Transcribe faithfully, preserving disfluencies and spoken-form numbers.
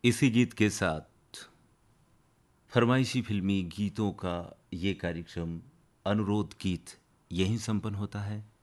इसी गीत के साथ फरमाइशी फिल्मी गीतों का ये कार्यक्रम अनुरोध गीत यहीं संपन्न होता है।